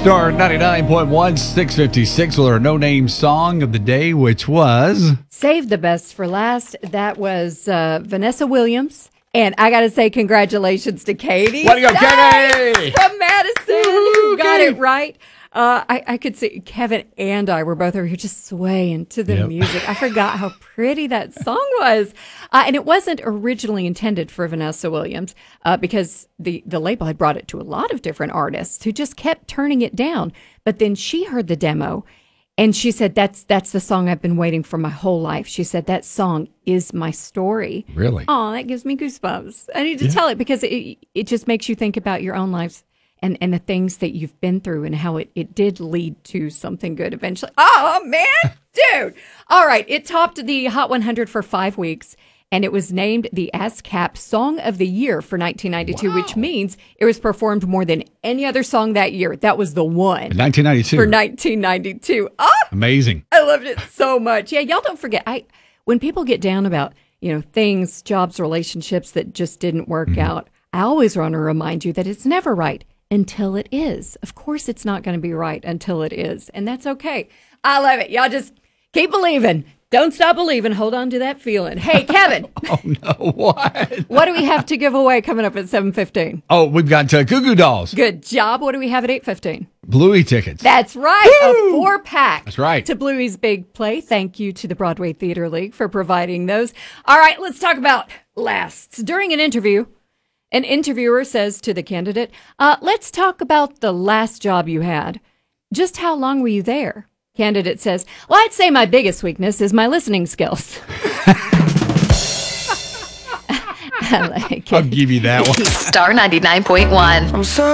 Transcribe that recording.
Star 99.1, 656 with our no-name song of the day, which was... Save the best for last. That was Vanessa Williams. And I got to say congratulations to Katie. Way to go, Katie! From Madison. Who got it right. I could see Kevin and I were both over here just swaying to the music. I forgot how pretty that song was. And it wasn't originally intended for Vanessa Williams because the label had brought it to a lot of different artists who just kept turning it down. But then she heard the demo and she said, that's the song I've been waiting for my whole life. She said, that song is my story. Really? Oh, that gives me goosebumps. I need to tell it because it just makes you think about your own lives. And the things that you've been through and how it did lead to something good eventually. Oh, man, dude. All right. It topped the Hot 100 for 5 weeks, and it was named the ASCAP Song of the Year for 1992, which means it was performed more than any other song that year. That was the one. 1992. For 1992. Oh, amazing. I loved it so much. Yeah, y'all don't forget. When people get down about, things, jobs, relationships that just didn't work out, I always want to remind you that it's never right until it is. Of course, it's not going to be right until it is. And that's okay. I love it. Y'all just keep believing. Don't stop believing. Hold on to that feeling. Hey, Kevin. Oh, no. What? What do we have to give away coming up at 7:15? Oh, we've got Goo Goo Dolls. Good job. What do we have at 8:15? Bluey tickets. That's right. Woo! A 4-pack. That's right. To Bluey's Big Play. Thank you to the Broadway Theater League for providing those. All right, let's talk about lasts. During an interview, an interviewer says to the candidate, let's talk about the last job you had. Just how long were you there? Candidate says, well, I'd say my biggest weakness is my listening skills. I'll give you that one. Star 99.1.